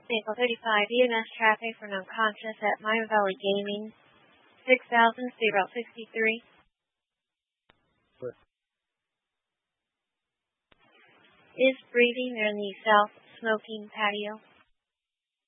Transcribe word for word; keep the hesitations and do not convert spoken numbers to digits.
Vehicle thirty-five, E M S traffic for an unconscious at Miami Valley Gaming, six thousand, State Route sixty-three. What? Is breathing. They're in the south smoking patio.